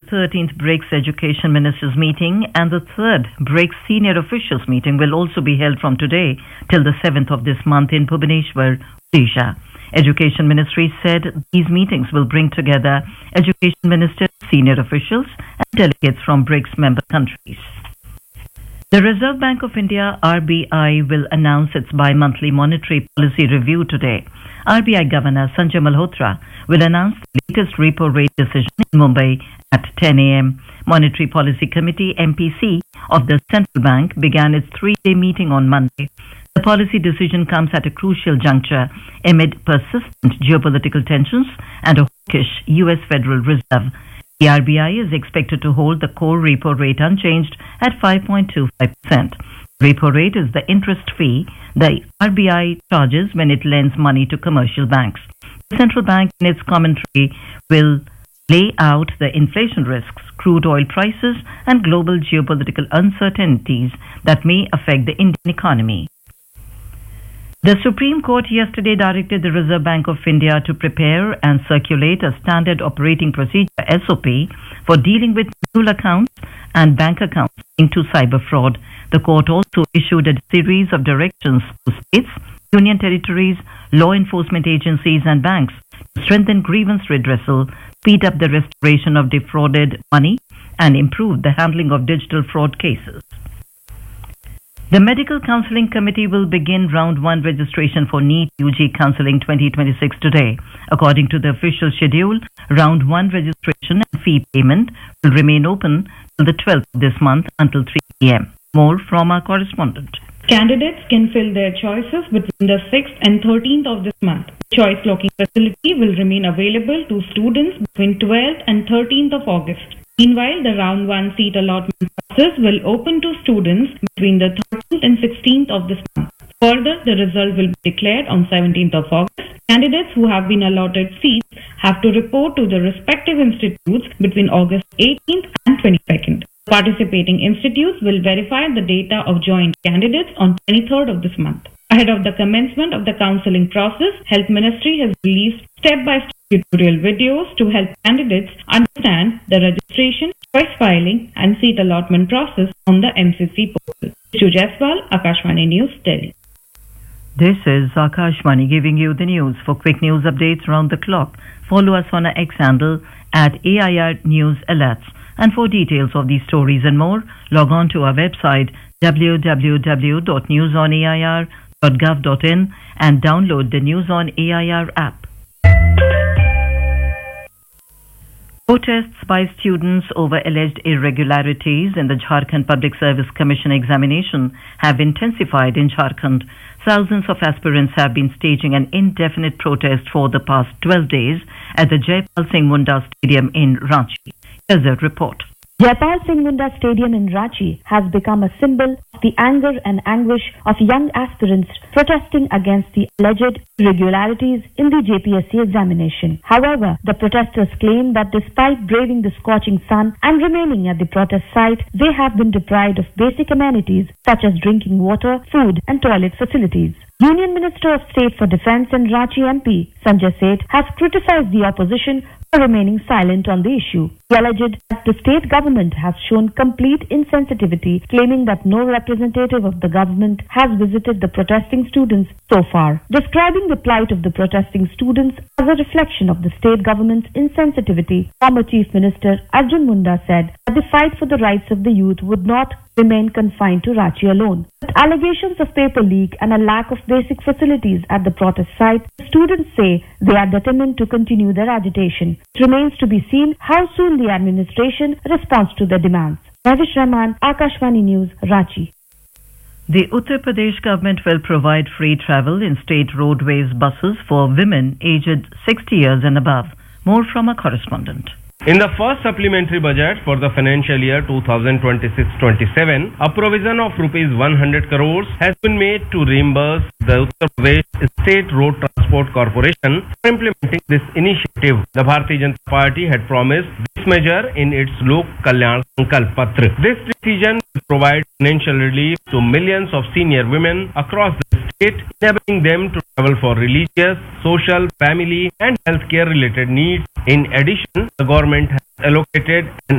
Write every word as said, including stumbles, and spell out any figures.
thirteenth BRICS Education Ministers meeting and the third BRICS Senior Officials meeting will also be held from today till the seventh of this month in Bhubaneswar, Odisha. Education Ministry said these meetings will bring together education ministers, senior officials and delegates from BRICS member countries. The Reserve Bank of India, R B I, will announce its bi-monthly monetary policy review today. R B I Governor Sanjay Malhotra will announce the latest repo rate decision in Mumbai at ten a m Monetary Policy Committee, M P C, of the Central Bank began its three-day meeting on Monday. The policy decision comes at a crucial juncture amid persistent geopolitical tensions and a hawkish U S Federal Reserve. The R B I is expected to hold the core repo rate unchanged at five point two five percent. Repo rate is the interest fee the R B I charges when it lends money to commercial banks. The central bank, in its commentary, will lay out the inflation risks, crude oil prices, and global geopolitical uncertainties that may affect the Indian economy. The Supreme Court yesterday directed the Reserve Bank of India to prepare and circulate a standard operating procedure S O P for dealing with mule accounts and bank accounts linked to cyber fraud. The court also issued a series of directions to states, union territories, law enforcement agencies and banks to strengthen grievance redressal, speed up the restoration of defrauded money and improve the handling of digital fraud cases. The Medical Counselling Committee will begin round one registration for NEET U G Counselling twenty twenty-six today. According to the official schedule, round one registration and fee payment will remain open till the twelfth of this month until three p m More from our correspondent. Candidates can fill their choices between the sixth and thirteenth of this month. Choice locking facility will remain available to students between twelfth and thirteenth of August. Meanwhile, the round one seat allotment process will open to students between the thirteenth and sixteenth of this month. Further, the result will be declared on seventeenth of August. Candidates who have been allotted seats have to report to the respective institutes between August eighteenth and twenty-second. Participating institutes will verify the data of joint candidates on twenty-third of this month. Ahead of the commencement of the counselling process, Health Ministry has released step-by-step tutorial videos to help candidates understand the registration, choice filing and seat allotment process on the M C C portal. Shu Jaiswal, Akashvani News, Delhi. This is Akashvani giving you the news. For quick news updates round the clock, follow us on our X handle at A I R News Alerts. And for details of these stories and more, log on to our website w w w dot news on a i r dot gov dot in and download the News on A I R app. Protests by students over alleged irregularities in the Jharkhand Public Service Commission examination have intensified in Jharkhand. Thousands of aspirants have been staging an indefinite protest for the past twelve days at the Jaipal Singh Munda Stadium in Ranchi. Here's a report. Jaipal Singh Munda Stadium in Ranchi has become a symbol of the anger and anguish of young aspirants protesting against the alleged irregularities in the J P S C examination. However, the protesters claim that despite braving the scorching sun and remaining at the protest site, they have been deprived of basic amenities such as drinking water, food and toilet facilities. Union Minister of State for Defence and Ranchi M P Sanjay Seth has criticised the opposition for remaining silent on the issue. He alleged that the state government has shown complete insensitivity, claiming that no representative of the government has visited the protesting students so far. Describing the plight of the protesting students as a reflection of the state government's insensitivity, former Chief Minister Arjun Munda said that the fight for the rights of the youth would not remain confined to Ranchi alone. With allegations of paper leak and a lack of basic facilities at the protest site, the students say they are determined to continue their agitation. It remains to be seen how soon the administration responds to their demands. Ravish Rahman, Akashvani News, Ranchi. The Uttar Pradesh government will provide free travel in state roadways buses for women aged sixty years and above. More from a correspondent. In the first supplementary budget for the financial year two thousand twenty-six twenty-seven, a provision of rupees one hundred crores has been made to reimburse the Uttar Pradesh State Road Transport Corporation for implementing this initiative. The Bharatiya Janata Party had promised this measure in its Lok Kalyan Sankalp Patra. This decision will provide financial relief to millions of senior women across the state, enabling them to travel for religious, social, family and healthcare related needs. In addition, the government has allocated an